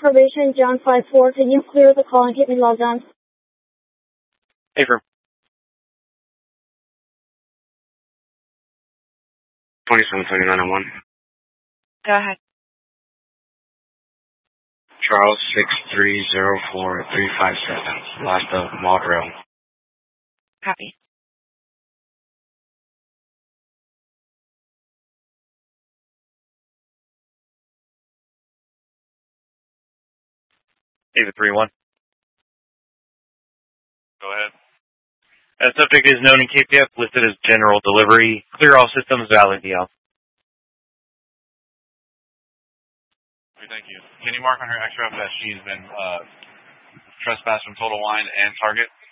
probation, John 5-4. Can you clear the call and keep me logged on? Affirm. 272901. Go ahead. Charles 6304357. Last of Maud Rail. Copy. Ava 3-1. Go ahead. Subject is known in KPF, listed as general delivery. Clear all systems, valid DL. Okay, thank you. Can you mark on her extract that she's been trespassed from Total Wine and Target?